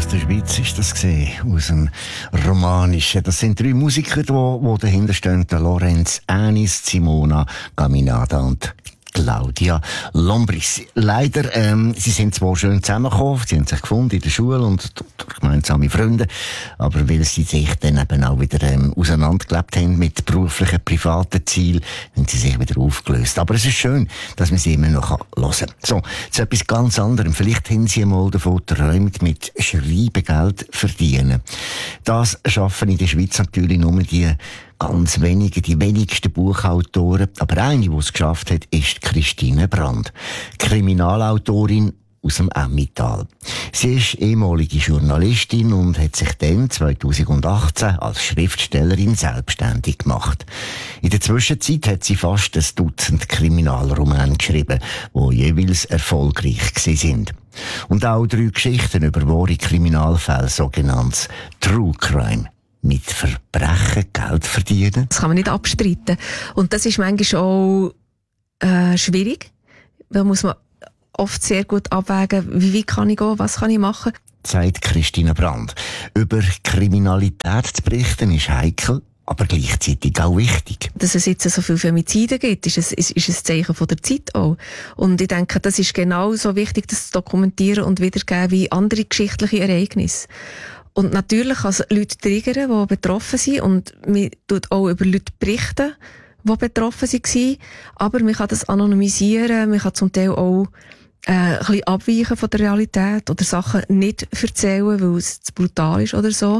aus der Schweiz ist das gesehen, aus dem Romanischen. Das sind 3 Musiker, die dahinter stehen: der Lorenz Anis, Simona Gaminada und Claudia Lombris. Leider, sie sind zwar schön zusammengekommen, sie haben sich gefunden in der Schule und durch gemeinsame Freunde, aber weil sie sich dann eben auch wieder auseinandergelebt haben mit beruflichen, privaten Zielen, haben sie sich wieder aufgelöst. Aber es ist schön, dass man sie immer noch hören kann. So, zu etwas ganz anderem. Vielleicht haben sie einmal davon geträumt, mit Schreiben Geld verdienen. Das schaffen in der Schweiz natürlich nur die ganz wenige, die wenigsten Buchautoren. Aber eine, die es geschafft hat, ist Christine Brand. Kriminalautorin aus dem Emmental. Sie ist ehemalige Journalistin und hat sich dann 2018 als Schriftstellerin selbstständig gemacht. In der Zwischenzeit hat sie fast ein Dutzend Kriminalromane geschrieben, die jeweils erfolgreich sind. Und auch 3 Geschichten über wahre Kriminalfälle, sogenanntes True Crime. Mit Verbrechen Geld verdienen? Das kann man nicht abstreiten. Und das ist manchmal auch schwierig. Da muss man oft sehr gut abwägen, wie kann ich gehen, was kann ich machen. Sagt Christine Brand. Über Kriminalität zu berichten ist heikel, aber gleichzeitig auch wichtig. Dass es jetzt so viel Femizide gibt, ist ein Zeichen von der Zeit auch. Und ich denke, das ist genauso wichtig, das zu dokumentieren und wiedergeben wie andere geschichtliche Ereignisse. Und natürlich kann es Leute triggern, die betroffen sind. Und man tut auch über Leute berichten, die betroffen waren. Aber man kann das anonymisieren. Man kann zum Teil auch ein bisschen abweichen von der Realität oder Sachen nicht erzählen, weil es zu brutal ist oder so.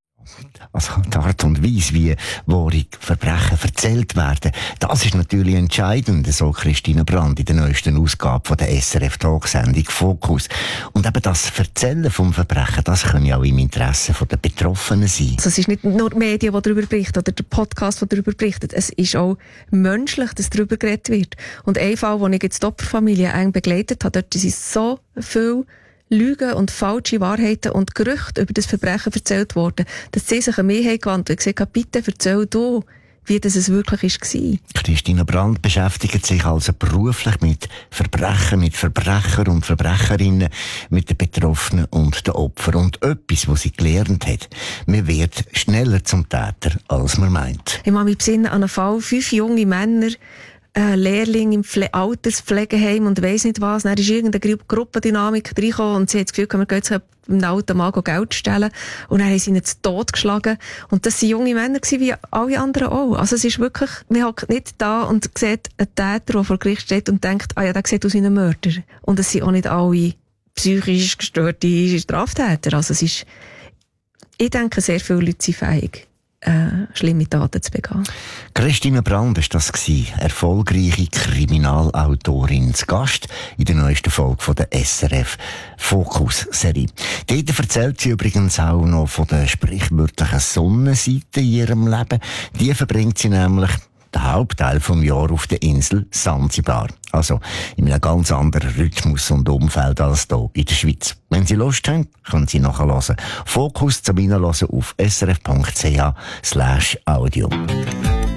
Also die Art und Weise, wie wahre Verbrechen erzählt werden, das ist natürlich entscheidend, so Christine Brand in der neuesten Ausgabe von der SRF-Talksendung «Fokus». Und eben das Erzählen vom Verbrechen, das kann ja auch im Interesse der Betroffenen sein. Also es ist nicht nur die Medien, die darüber berichten oder der Podcast, der darüber berichtet. Es ist auch menschlich, dass darüber geredet wird. Und ein Fall, den ich jetzt die Opferfamilie eng begleitet habe, dort sind so viel Lügen und falsche Wahrheiten und Gerüchte über das Verbrechen erzählt worden, dass sie sich an mich gewandt haben und gesagt haben, bitte erzähl du, wie das es wirklich war. Christine Brand beschäftigt sich also beruflich mit Verbrechen, mit Verbrechern und Verbrecherinnen, mit den Betroffenen und den Opfern. Und etwas, was sie gelernt hat: man wird schneller zum Täter, als man meint. Ich mache mich besinnen an einen Fall, 5 junge Männer, Lehrling im Alterspflegeheim und weiss nicht was. Dann ist irgendeine Gruppendynamik reingekommen und sie hat das Gefühl, wir gehen jetzt einem alten Mann Geld stellen. Und dann haben sie ihn zu Tod geschlagen. Und das waren junge Männer wie alle anderen auch. Also es ist wirklich, man hockt nicht da und sieht einen Täter, der vor Gericht steht und denkt, ah ja, der sieht aus wie ein Mörder. Und es sind auch nicht alle psychisch gestörte Straftäter. Also es ist, ich denke, sehr viele Leute sind fähig, schlimme Taten zu begehen. Christine Brand war das gewesen, erfolgreiche Kriminalautorin zu Gast in der neuesten Folge von der SRF Fokus-Serie. Dort erzählt sie übrigens auch noch von der sprichwörtlichen Sonnenseite in ihrem Leben. Die verbringt sie nämlich den Hauptteil vom Jahr auf der Insel Sansibar. Also in einem ganz anderen Rhythmus und Umfeld als hier in der Schweiz. Wenn Sie Lust haben, können Sie nachhören. Fokus zum Hinhören auf srf.ch/audio.